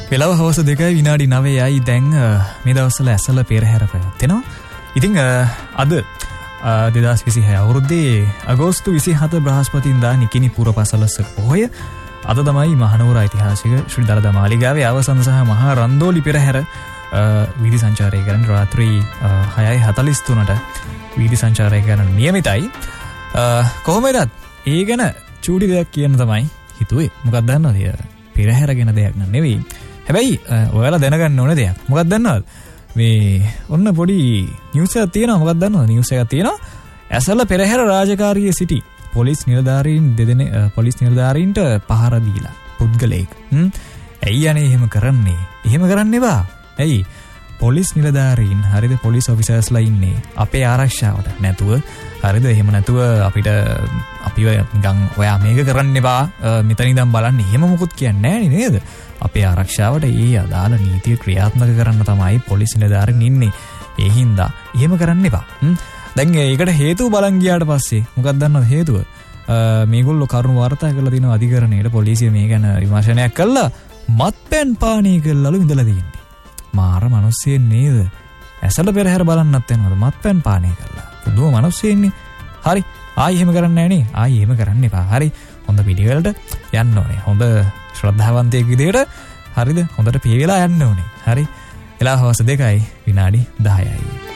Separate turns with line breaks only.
වෙලාව හවස 2:09යි දැන් මේ දවස්වල ඇසල පෙරහැර පැවැත්වෙනවා. ඉතින් අද 2026 අවුරුද්දේ අගෝස්තු 27 බ්‍රහස්පතින්දා නිකිණි පුර පසළොස්වක පොහොය. අද තමයි මහනුවර ඓතිහාසික ශ්‍රී දළදා මාලිගාවේ අවසන් සහ මහා රන්දෝලි පෙරහැර වීදි සංචාරය කරන රාත්‍රී 6:43ට වීදි සංචාරය කරන නියමිතයි. කොහොමදත් ඒ ගැන චූටි දෙයක් කියන්න තමයි හිතුවේ. මොකක්ද දන්නවද? පෙරහැර ගැන දෙයක් නෙවෙයි. හැබැයි ඔයාලා දැනගන්න ඕන දෙයක්. මොකක්ද දන්නවද? මේ ඔන්න පොඩි නිවුස් එකක් තියෙනවා. මොකක්ද දන්නවද? නිවුස් එකක් තියෙනවා. ඇසල පෙරහැර රාජකාරියේ සිටි පොලිස් නිලධාරීන්ට පහර දීලා පුද්ගලයෙක්. ඇයි අනේ එහෙම කරන්නේ? එහෙම කරන්න එපා. ඇයි? පොලිස් නිලධාරීන් හරිද පොලිස් ඔෆිසර්ස්ලා ඉන්නේ අපේ ආරක්ෂාවට නැතුව හරිද? එහෙම නැතුව අපිව නිකන් ඔයා මේක කරන්න එපා මෙතන ඉඳන් බලන්න එහෙම මොකුත් කියන්නේ නැහැ නේද? අපේ ආරක්ෂාවට ඒ අදාළ නීතිය ක්‍රියාත්මක කරන්න තමයි පොලිස් නිලධාරීන් ඉන්නේ. ඒ හින්දා එහෙම කරන්න එපා. දැන් ඒකට හේතුව බලන් ගියාට පස්සේ මොකක්ද දන්නවද හේතුව? මේගොල්ලෝ කරුණු වාර්තා කරලා දින අධිකරණයට පොලිසිය මේ ගැන විමර්ශනයක් කළා. මත්පැන් පානය කළලු ඉඳලා තියෙන්නේ. මාර මිනිස්සෙන් නේද? ඇසල පෙරහැර බලන්නත් යනවාද මත්පැන් පානය කළා. පුදුම මිනිස්සෙන්නේ. හරි. ආයි එහෙම කරන්නේ නැහැ නේ. ආයි එහෙම කරන්න එපා. හරි. හොඳ පිළිවෙලට යන්න ඕනේ. හොඳ ශ්‍රද්ධාවන්තයෙක් විදිහට හරිද? හොඳට පිළිවෙලා යන්න ඕනේ. හරි. එලා හවස 2:10යි.